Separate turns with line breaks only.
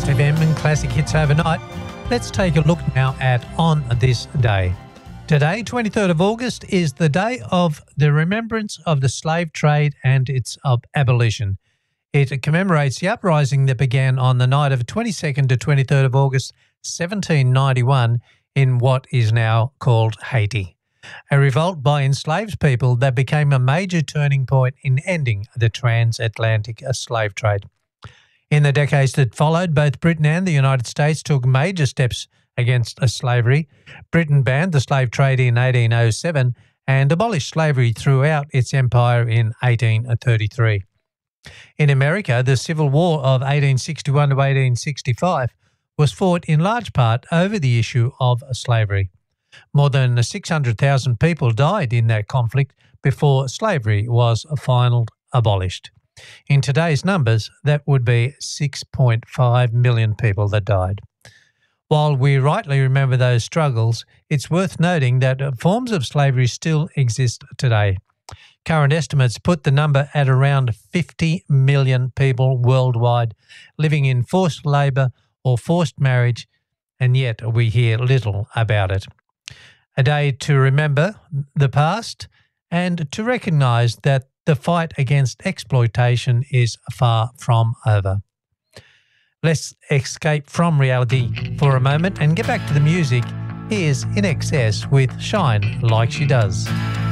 FM and Classic Hits Overnight. Let's take a look now at On This Day. Today, 23rd of August, is the day of the remembrance of the slave trade and its abolition. It commemorates the uprising that began on the night of 22nd to 23rd of August 1791 in what is now called Haiti. A revolt by enslaved people that became a major turning point in ending the transatlantic slave trade. In the decades that followed, both Britain and the United States took major steps against slavery. Britain banned the slave trade in 1807 and abolished slavery throughout its empire in 1833. In America, the Civil War of 1861 to 1865 was fought in large part over the issue of slavery. More than 600,000 people died in that conflict before slavery was finally abolished. In today's numbers, that would be 6.5 million people that died. While we rightly remember those struggles, it's worth noting that forms of slavery still exist today. Current estimates put the number at around 50 million people worldwide living in forced labour or forced marriage, and yet we hear little about it. A day to remember the past and to recognise that the fight against exploitation is far from over. Let's escape from reality for a moment and get back to the music. Here's In Excess with Shine Like She Does.